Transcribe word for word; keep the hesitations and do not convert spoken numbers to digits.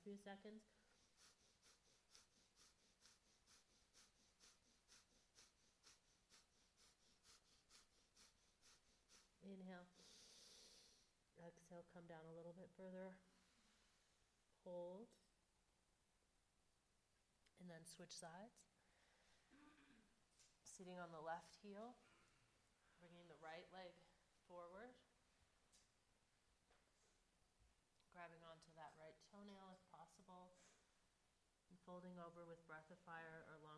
few seconds. Inhale. Exhale, come down a little bit further. Hold. And then switch sides. Sitting on the left heel, bringing the right leg forward. Grabbing onto that right toenail if possible. And folding over with breath of fire or long